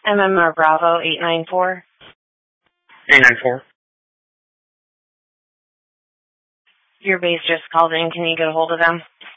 MMR Bravo 894. 894. Your base just called in. Can you get a hold of them?